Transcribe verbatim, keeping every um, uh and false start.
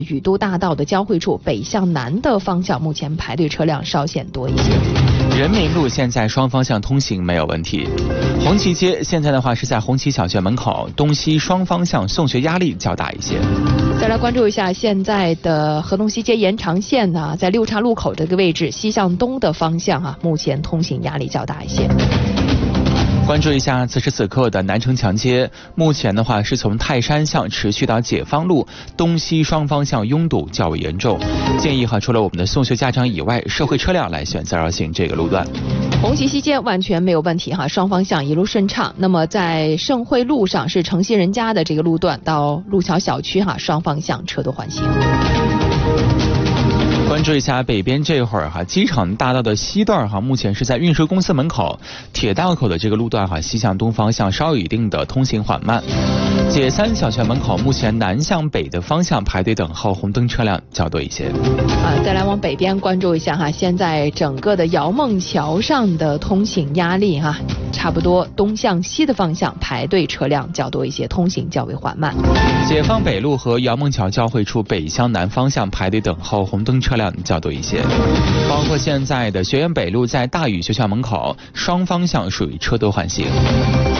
宇都大道的交汇处北向南的方向，目前排队车辆稍显多一些。 人民路现在双方向通行没有问题。红旗街现在的话是在红旗小学门口，东西双方向送学压力较大一些。 再来关注一下现在的河东西街延长线呢，在六岔路口这个位置西向东的方向啊，目前通行压力较大一些。 关注一下此时此刻的南城墙街，目前的话是从泰山巷持续到解放路，东西双方向拥堵较为严重。建议哈，除了我们的送学家长以外，社会车辆来选择而行这个路段。 红旗西街完全没有问题哈，双方向一路顺畅。那么在盛惠路上是诚信人家的这个路段到路桥小区哈，双方向车多缓行。 关注一下北边这会儿哈，机场大道的西段哈，目前是在运输公司门口，铁道口的这个路段哈，西向东方向稍有一定的通行缓慢。解三小学门口目前南向北的方向排队等候，红灯车辆较多一些。 啊，再来往北边关注一下哈，现在整个的姚梦桥上的通行压力哈，差不多东向西的方向排队车辆较多一些，通行较为缓慢。 解放北路和姚梦桥交汇处北向南方向排队等候，红灯车辆较多一些。包括现在的学院北路在大禹学校门口，双方向属于车多缓行。